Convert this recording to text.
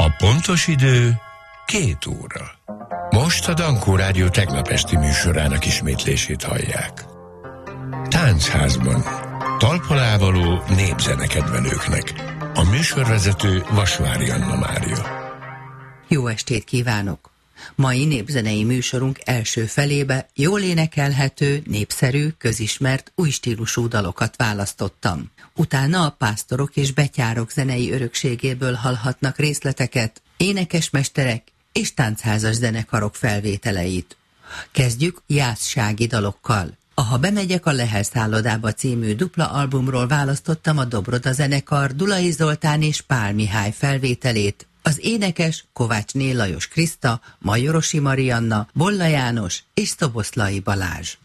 A pontos idő 2 óra. Most a Dankó Rádió tegnap esti műsorának ismétlését hallják. Táncházban. Talpalálvaló népzenekedvelőknek. A műsorvezető Vasvári Anna Mária. Jó estét kívánok! Mai népzenei műsorunk első felébe jól énekelhető, népszerű, közismert, új stílusú dalokat választottam. Utána a pásztorok és betyárok zenei örökségéből hallhatnak részleteket, énekesmesterek és táncházas zenekarok felvételeit. Kezdjük jászsági dalokkal. A Ha bemegyek a Lehel szállodába című dupla albumról választottam a Dobroda zenekar Dulai Zoltán és Pál Mihály felvételét, az énekes Kovácsné Lajos Kriszta, Majorosi Marianna, Bolla János és Szoboszlai Balázs.